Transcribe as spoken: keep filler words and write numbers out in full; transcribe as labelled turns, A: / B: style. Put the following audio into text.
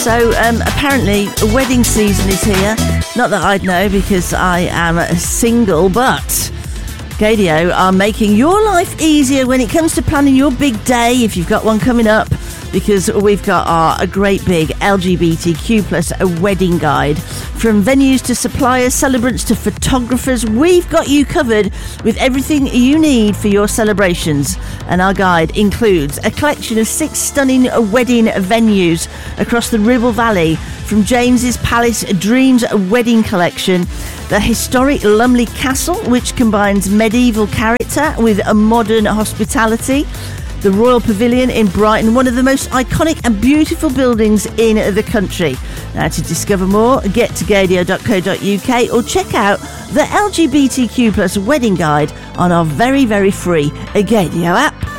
A: So um, apparently wedding season is here. Not that I'd know because I am single, but Gaydio are making your life easier when it comes to planning your big day, if you've got one coming up, because we've got our a great big L G B T Q plus a wedding guide. From venues to suppliers, celebrants to photographers, we've got you covered with everything you need for your celebrations. And our guide includes a collection of six stunning wedding venues across the Ribble Valley, from James's Palace Dreams Wedding Collection, the historic Lumley Castle, which combines medieval character with a modern hospitality, the Royal Pavilion in Brighton, one of the most iconic and beautiful buildings in the country. Now, to discover more, get to gaydio dot co dot uk or check out the L G B T Q plus wedding guide on our very, very free Gaydio app.